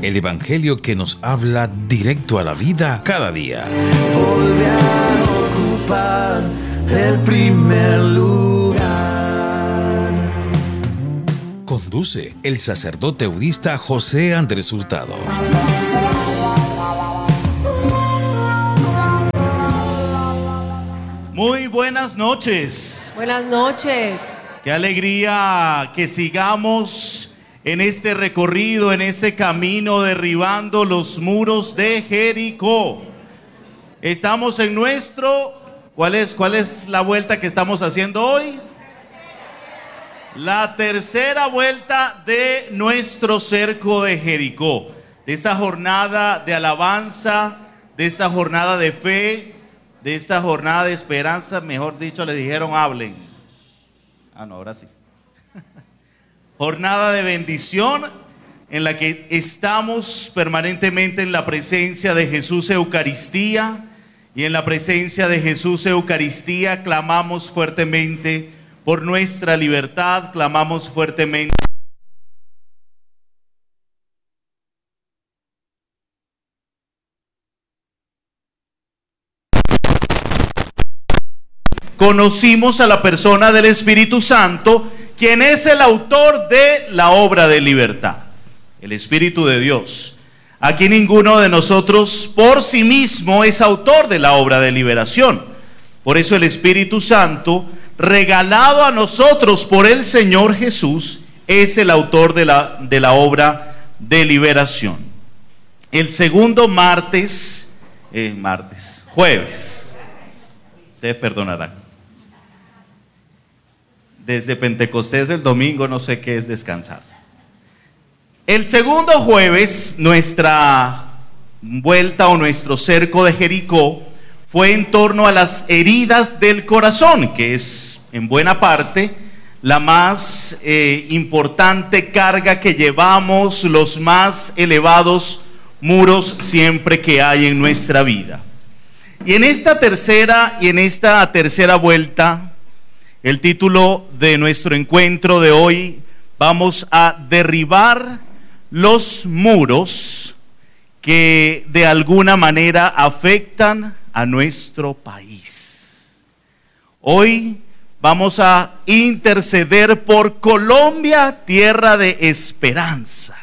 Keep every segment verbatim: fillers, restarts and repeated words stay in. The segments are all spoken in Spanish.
el evangelio que nos habla directo a la vida cada día. Volve a ocupar el primer lugar. Conduce el sacerdote budista José Andrés Hurtado. Muy buenas noches. Buenas noches. Qué alegría que sigamos en este recorrido, en este camino, derribando los muros de Jericó. Estamos en nuestro... ¿Cuál es, cuál es la vuelta que estamos haciendo hoy? La tercera vuelta de nuestro cerco de Jericó. De esta jornada de alabanza, de esta jornada de fe, de esta jornada de esperanza, mejor dicho, le dijeron hablen. Ah, no, ahora sí. Jornada de bendición en la que estamos permanentemente en la presencia de Jesús Eucaristía, y en la presencia de Jesús Eucaristía clamamos fuertemente por nuestra libertad, clamamos fuertemente. Conocimos a la persona del Espíritu Santo, quien es el autor de la obra de libertad, el Espíritu de Dios. Aquí ninguno de nosotros por sí mismo es autor de la obra de liberación. Por eso el Espíritu Santo, regalado a nosotros por el Señor Jesús, es el autor de la, de la obra de liberación. El segundo martes, eh, martes, jueves, ustedes perdonarán. Desde Pentecostés el domingo no sé qué es descansar. El segundo jueves, nuestra vuelta o nuestro cerco de Jericó fue en torno a las heridas del corazón, que es en buena parte la más eh, importante carga que llevamos, los más elevados muros siempre que hay en nuestra vida. Y en esta tercera y en esta tercera vuelta, el título de nuestro encuentro de hoy, vamos a derribar los muros que de alguna manera afectan a nuestro país. Hoy vamos a interceder por Colombia, tierra de esperanza.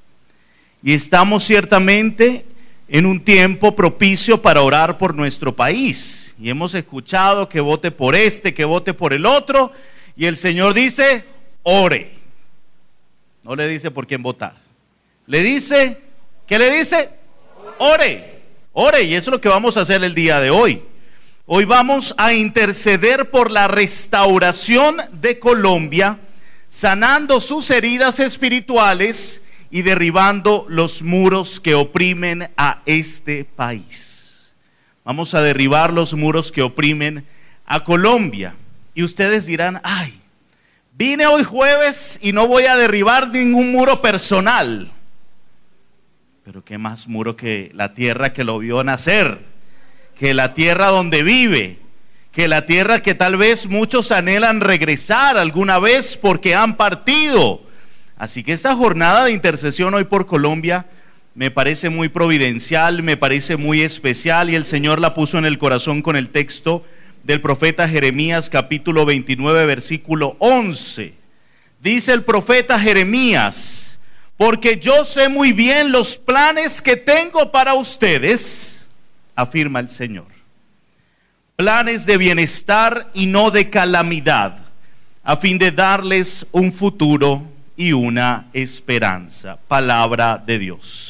Y estamos ciertamente en un tiempo propicio para orar por nuestro país. Y hemos escuchado que vote por este, que vote por el otro. Y el Señor dice, ore. No le dice por quién votar. Le dice, ¿qué le dice? Ore. Ore. Y eso es lo que vamos a hacer el día de hoy. Hoy vamos a interceder por la restauración de Colombia, sanando sus heridas espirituales y derribando los muros que oprimen a este país. Vamos a derribar los muros que oprimen a Colombia. Y ustedes dirán, ay, vine hoy jueves y no voy a derribar ningún muro personal. Pero qué más muro que la tierra que lo vio nacer, que la tierra donde vive, que la tierra que tal vez muchos anhelan regresar alguna vez porque han partido. Así que esta jornada de intercesión hoy por Colombia me parece muy providencial, me parece muy especial, y el Señor la puso en el corazón con el texto del profeta Jeremías capítulo veintinueve versículo once. Dice el profeta Jeremías, porque yo sé muy bien los planes que tengo para ustedes, afirma el Señor. Planes de bienestar y no de calamidad, a fin de darles un futuro y una esperanza. Palabra de Dios.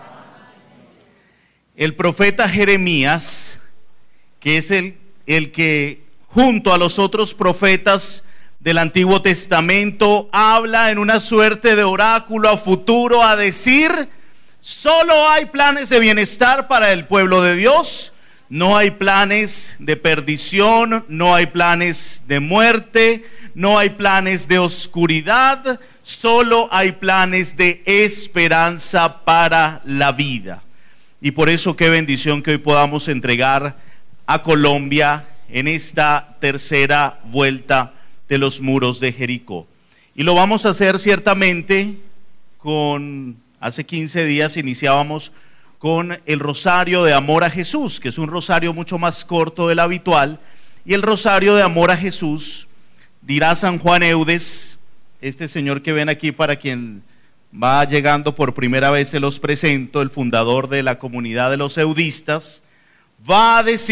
El profeta Jeremías, que es el, el que junto a los otros profetas del Antiguo Testamento habla en una suerte de oráculo a futuro, a decir, solo hay planes de bienestar para el pueblo de Dios, no hay planes de perdición, no hay planes de muerte, no hay planes de oscuridad, solo hay planes de esperanza para la vida. Y por eso qué bendición que hoy podamos entregar a Colombia en esta tercera vuelta de los muros de Jericó. Y lo vamos a hacer ciertamente con Hace quince días iniciábamos con el rosario de amor a Jesús, que es un rosario mucho más corto del habitual, y el rosario de amor a Jesús, dirá San Juan Eudes, este señor que ven aquí, para quien va llegando por primera vez se los presento, el fundador de la comunidad de los eudistas, va a decir